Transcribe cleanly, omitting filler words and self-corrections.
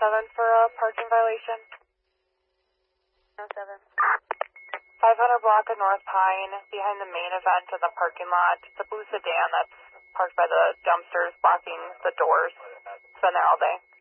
for a parking violation. 07. 500 block of North Pine, behind the main event in the parking lot. The blue sedan that's parked by the dumpsters blocking the doors. It's been there all day.